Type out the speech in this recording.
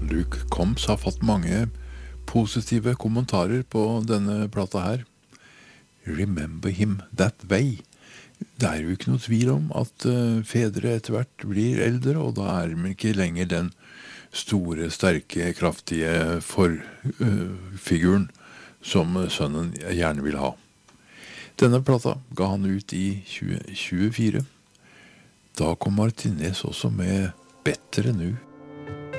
Luke Combs har fått mange positive kommentarer på denne plata her. Remember him that way. Det er jo ikke noe tvil om at fedre etter hvert blir eldre, og da er de ikke lenger den store, sterke, kraftige figuren som sønnen gjerne vil ha. Denne plata ga han ut i 2024. Da kom Martinez også med Better Nu.